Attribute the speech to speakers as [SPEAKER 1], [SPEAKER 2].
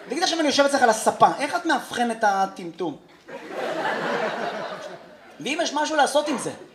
[SPEAKER 1] תגיד עכשיו אני יושב אצלך על הספה, איך את מאבחן את הטמטום? ואם יש משהו לעשות עם זה?